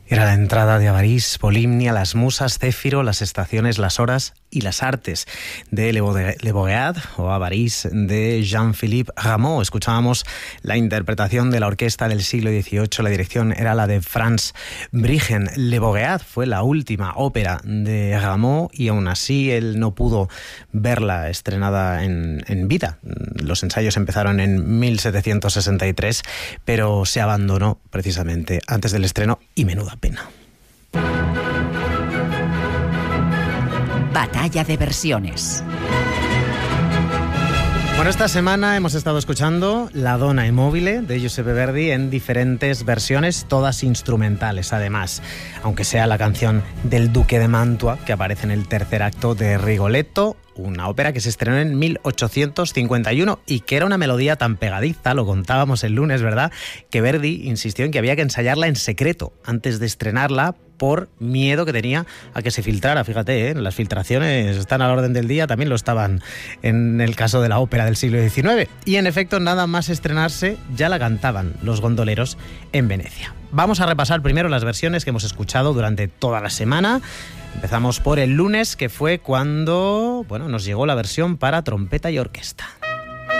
Era la entrada de Avarís, Polimnia, las musas, Céfiro, las estaciones, las horas y las artes de Le Bogeat o Avarís de Jean-Philippe Rameau. Escuchábamos la interpretación de la orquesta del siglo XVIII, la dirección era la de Franz Briggen. Le Bogeat fue la última ópera de Rameau y aún así él no pudo verla estrenada en vida. Los ensayos empezaron en 1763, pero se abandonó precisamente antes del estreno y menuda pena. Batalla de versiones. Bueno, esta semana hemos estado escuchando La Donna e Mobile de Giuseppe Verdi en diferentes versiones, todas instrumentales además, aunque sea la canción del Duque de Mantua que aparece en el tercer acto de Rigoletto, una ópera que se estrenó en 1851 y que era una melodía tan pegadiza, lo contábamos el lunes, ¿verdad?, que Verdi insistió en que había que ensayarla en secreto antes de estrenarla por miedo que tenía a que se filtrara. Fíjate, las filtraciones están a la orden del día, también lo estaban en el caso de la ópera del siglo XIX. Y en efecto, nada más estrenarse, ya la cantaban los gondoleros en Venecia. Vamos a repasar primero las versiones que hemos escuchado durante toda la semana. Empezamos por el lunes, que fue cuando nos llegó la versión para trompeta y orquesta.